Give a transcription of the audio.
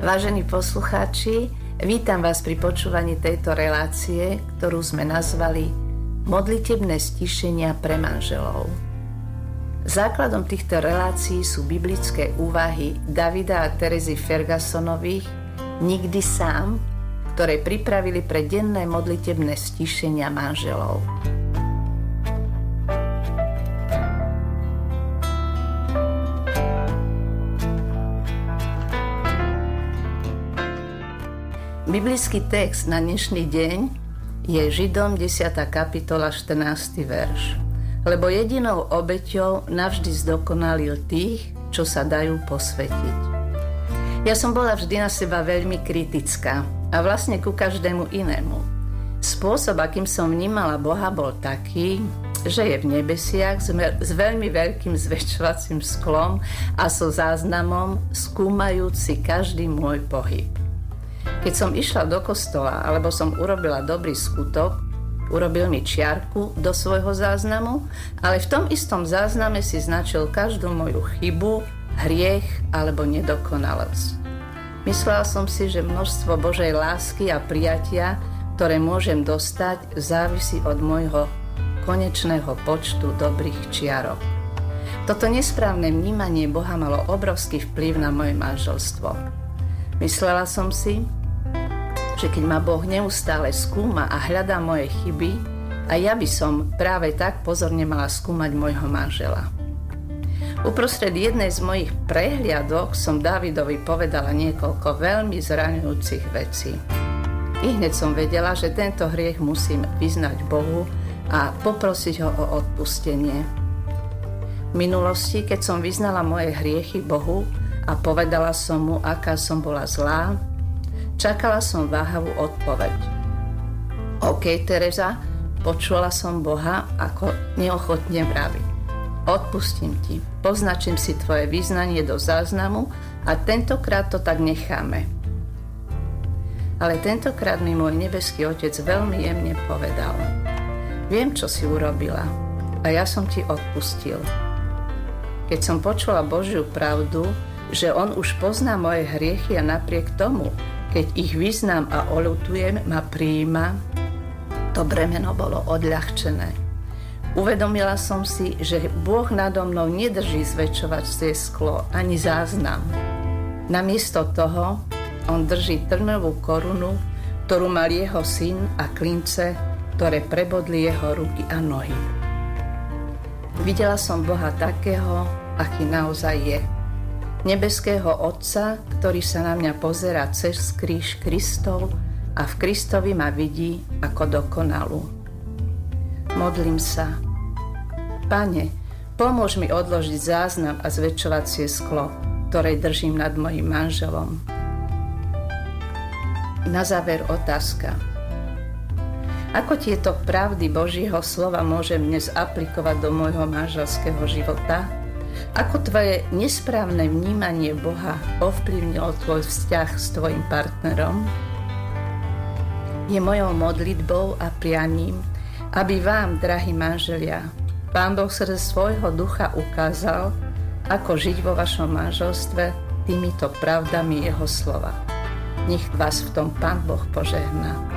Vážení poslucháči, vítam vás pri počúvaní tejto relácie, ktorú sme nazvali Modlitebné stíšenia pre manželov. Základom týchto relácií sú biblické úvahy Davida a Terezy Fergusonových Nikdy sám, ktoré pripravili pre denné modlitebné stíšenia manželov. Biblický text na dnešný deň je Židom 10. kapitola 14. verš. Lebo jedinou obeťou navždy zdokonalil tých, čo sa dajú posvätiť. Ja som bola vždy na seba veľmi kritická a vlastne ku každému inému. Spôsob, akým som vnímala Boha, bol taký, že je v nebesiach s veľmi veľkým zväčšovacím sklom a so záznamom skúmajúci každý môj pohyb. Keď som išla do kostola alebo som urobila dobrý skutok, urobil mi čiarku do svojho záznamu, ale v tom istom zázname si značil každú moju chybu, hriech alebo nedokonalosť. Myslela som si, že množstvo Božej lásky a prijatia, ktoré môžem dostať, závisí od môjho konečného počtu dobrých čiarok. Toto nesprávne vnímanie Boha malo obrovský vplyv na moje manželstvo. Myslela som si, že keď ma Boh neustále skúma a hľadá moje chyby, a ja by som práve tak pozorne mala skúmať môjho manžela. Uprostred jednej z mojich prehliadok som Dávidovi povedala niekoľko veľmi zraňujúcich vecí. I hneď som vedela, že tento hriech musím vyznať Bohu a poprosiť ho o odpustenie. V minulosti, keď som vyznala moje hriechy Bohu a povedala som mu, aká som bola zlá, čakala som váhavú odpoveď. OK, Tereza, počula som Boha, ako neochotne vraví. Odpustím ti, poznačím si tvoje vyznanie do záznamu a tentokrát to tak necháme. Ale tentokrát mi môj nebeský Otec veľmi jemne povedal: Viem, čo si urobila a ja som ti odpustil. Keď som počula Božiu pravdu, že On už pozná moje hriechy a napriek tomu, keď ich vyznám a oľutujem, ma prijíma, to bremeno bolo odľahčené. Uvedomila som si, že Boh nado mnou nedrží zväčšovacie sklo ani záznam. Namiesto toho On drží trnovú korunu, ktorú mal jeho syn, a klince, ktoré prebodli jeho ruky a nohy. Videla som Boha takého, aký naozaj je. Nebeského Otca, ktorý sa na mňa pozerá cez kríž Kristov a v Kristovi ma vidí ako dokonalú. Modlím sa: Pane, pomôž mi odložiť záznam a zväčšovacie sklo, ktoré držím nad mojím manželom. Na záver otázka. Ako tieto pravdy Božieho slova môžem dnes aplikovať do môjho manželského života? Ako tvoje nesprávne vnímanie Boha ovplyvnilo tvoj vzťah s tvojim partnerom? Je mojou modlitbou a prianím, aby vám, drahí manželia, Pán Boh skrze svojho ducha ukázal, ako žiť vo vašom manželstve týmito pravdami jeho slova. Nech vás v tom Pán Boh požehná.